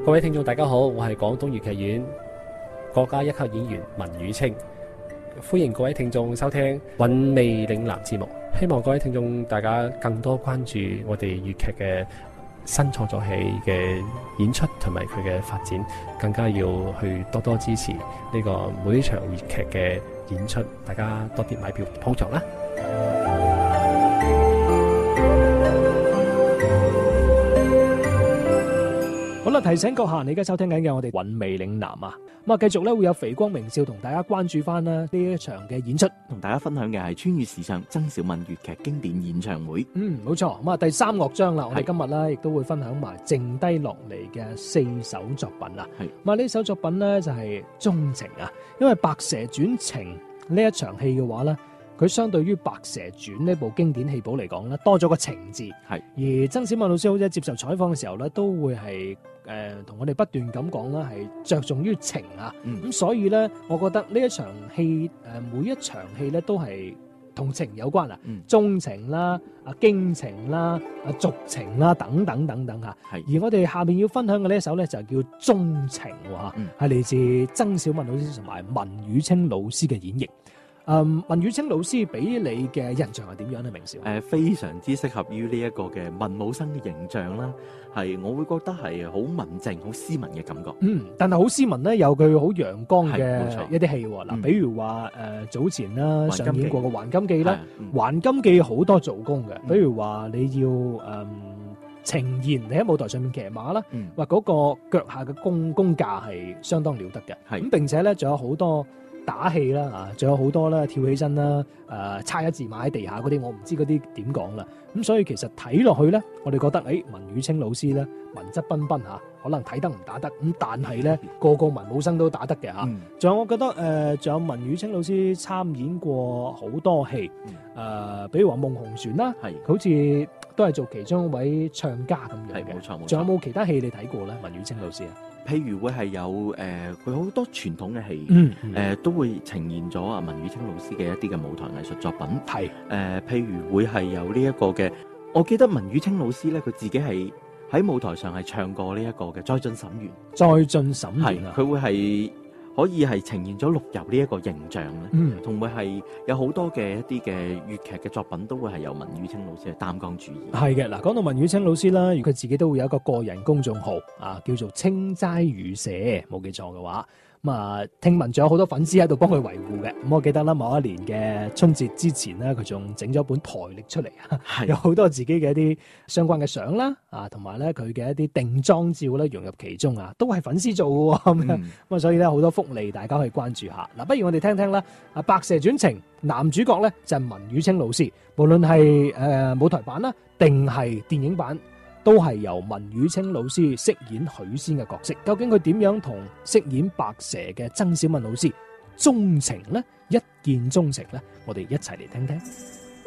各位聽眾大家好，我係廣東粵劇院國家一級演員文宇清，歡迎各位聽眾收聽韻味嶺南節目。希望各位聽眾大家更多關注我哋粵劇嘅新創作戲嘅演出同埋佢嘅發展，更加要去多多支持呢個每一場粵劇嘅演出，大家多啲買票捧場啦。 好啦，提醒閣下，你而家收聽緊嘅我哋韻味嶺南啊，咁啊繼續咧會有肥光明笑同大家關注翻啦呢一場嘅演出， 同大家分享嘅係穿越時尚曾小敏粵劇經典演唱會。 冇錯，咁啊第三樂章啦，我哋今日咧亦都會分享埋剩低落嚟嘅4首作品啦。咁啊呢首作品咧就係鍾情啊，因為白蛇傳情呢一場戲嘅話咧，佢相對於白蛇傳呢部經典戲簿嚟講咧，多咗個情字。而曾小敏老師好似接受採訪嘅時候咧，都會係同我哋不斷咁講啦，係着重於情啊。咁所以咧，我覺得呢一場戲每一場戲咧都係同情有關啊，鍾情啦、驚情啦、俗情啦等等等等嚇。而我哋下面要分享嘅呢一首咧就叫鍾情喎，係嚟自曾小敏老師同埋文宇清老師嘅演繹。文宇清老師俾你嘅印象係點樣咧？明少非常之適合於呢一個嘅文武生嘅形象啦，係我會覺得係好文靜、好斯文嘅感覺。 但係好斯文咧，有佢好陽光嘅一啲戲喎。嗱，比如話早前啦上演過嘅《還金記》啦，《還金記》好多做工嘅，比如話你要呈現你喺舞台上面騎馬啦，話嗰個腳下嘅功架係相當了得嘅。咁並且咧仲有好多打戲啦，仲有好多啦，跳起身啦，叉一字馬喺地下嗰啲，我唔知嗰啲點講啦。咁所以其實睇落去咧，我哋覺得文宇清老師咧文質彬彬嚇，可能睇得唔打得咁，但係咧個文武生都打得嘅嚇。仲有我覺得仲有文宇清老師參演過好多戲，比如話《夢紅船》啦，佢好似都係做其中一位唱家咁樣嘅。冇錯。仲有冇其他戲你睇過咧？文宇清老師啊？ 譬如會係有佢好多傳統嘅戲，都會呈現咗文宇清老師嘅一啲嘅舞台藝術作品。譬如會係有呢一個嘅，我記得文宇清老師咧，佢自己係喺舞台上係唱過呢一個嘅《再進審員》。再進審員啊！佢會係可以係呈現咗陸游呢一個形象咧，同埋係有好多嘅一啲嘅粵劇嘅作品都會係由文宇清老師係擔綱主演。係嘅，嗱，講到文宇清老師啦，佢自己都會有一個個人公眾號啊，叫做清齋語社，冇記錯嘅話。咁啊，聽聞仲有好多粉絲喺度幫佢維護嘅。咁我記得啦，某一年嘅春節之前咧，佢仲整咗本台曆出嚟啊，有好多自己嘅一啲相關嘅相啦，同埋咧佢嘅一啲定妝照咧融入其中啊，都係粉絲做嘅咁樣。咁啊，所以咧好多福利，大家可以關注下。嗱，不如我哋聽聽啦，《白蛇傳情》男主角咧就係文宇清老師，無論係舞台版啦，定係電影版，都係由文宇清老師飾演許仙嘅角色。究竟佢點樣同飾演白蛇嘅曾小敏老師鍾情呢？一見鍾情呢？我哋一齊嚟聽聽。